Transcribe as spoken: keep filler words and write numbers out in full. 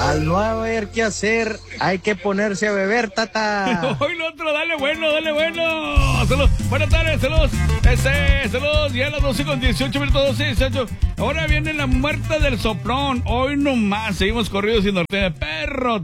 Al no haber qué hacer, hay que ponerse a beber, tata. Hoy lo otro, dale bueno, dale bueno. Saludos, buenas tardes, saludos. Este, saludos, ya a las doce con dieciocho minutos, doce, dieciocho. Ahora viene la muerte del soplón. Hoy nomás, seguimos corridos y norte de perro.